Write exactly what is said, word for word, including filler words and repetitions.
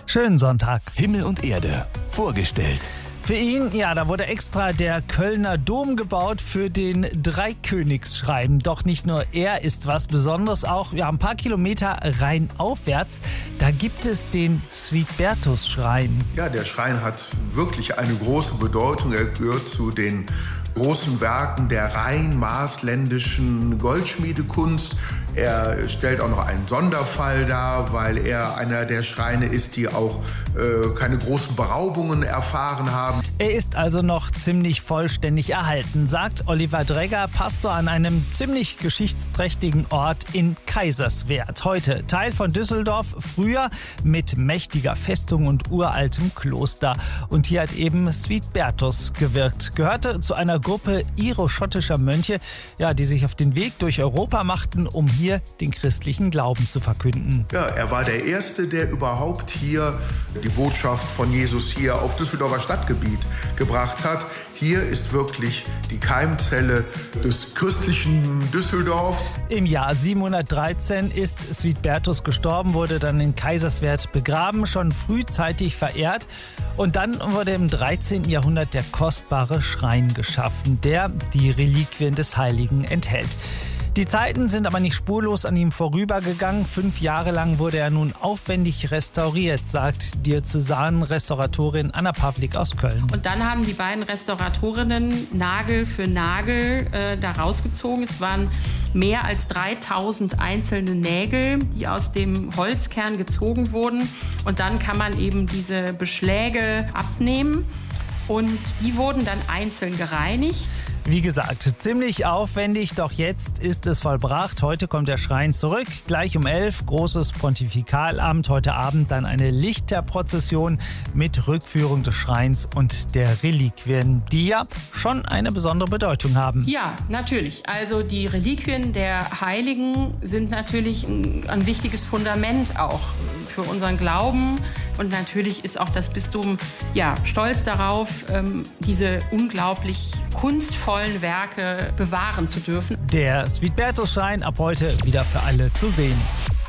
Schönen Sonntag. Himmel und Erde vorgestellt. Für ihn, ja, da wurde extra der Kölner Dom gebaut für den Dreikönigsschrein. Doch nicht nur er ist was Besonderes, auch ja, ein paar Kilometer rheinaufwärts, da gibt es den Suitbertus-Schrein. Ja, der Schrein hat wirklich eine große Bedeutung. Er gehört zu den großen Werken der rhein-maasländischen Goldschmiedekunst. Er stellt auch noch einen Sonderfall dar, weil er einer der Schreine ist, die auch äh, keine großen Beraubungen erfahren haben. Er ist also noch ziemlich vollständig erhalten, sagt Oliver Dregger, Pastor an einem ziemlich geschichtsträchtigen Ort in Kaiserswerth. Heute Teil von Düsseldorf, früher mit mächtiger Festung und uraltem Kloster. Und hier hat eben Suitbertus gewirkt. Gehörte zu einer Gruppe iroschottischer Mönche, ja, die sich auf den Weg durch Europa machten, um hier den christlichen Glauben zu verkünden. Ja, er war der Erste, der überhaupt hier die Botschaft von Jesus hier auf Düsseldorfer Stadtgebiet gebracht hat. Hier ist wirklich die Keimzelle des christlichen Düsseldorfs. Im Jahr siebenhundertdreizehn ist Suitbertus gestorben, wurde dann in Kaiserswerth begraben, schon frühzeitig verehrt. Und dann wurde im dreizehnten Jahrhundert der kostbare Schrein geschaffen, der die Reliquien des Heiligen enthält. Die Zeiten sind aber nicht spurlos an ihm vorübergegangen. Fünf Jahre lang wurde er nun aufwendig restauriert, sagt Diözesan-Restauratorin Anna Pawlik aus Köln. Und dann haben die beiden Restauratorinnen Nagel für Nagel äh, da rausgezogen. Es waren mehr als dreitausend einzelne Nägel, die aus dem Holzkern gezogen wurden. Und dann kann man eben diese Beschläge abnehmen. Und die wurden dann einzeln gereinigt. Wie gesagt, ziemlich aufwendig, doch jetzt ist es vollbracht. Heute kommt der Schrein zurück, gleich um elf, großes Pontifikalamt. Heute Abend dann eine Lichterprozession mit Rückführung des Schreins und der Reliquien, die ja schon eine besondere Bedeutung haben. Ja, natürlich. Also die Reliquien der Heiligen sind natürlich ein, ein wichtiges Fundament auch für unseren Glauben. Und natürlich ist auch das Bistum ja, stolz darauf, ähm, diese unglaublich kunstvollen Werke bewahren zu dürfen. Der Suitbertus-Schrein ab heute wieder für alle zu sehen.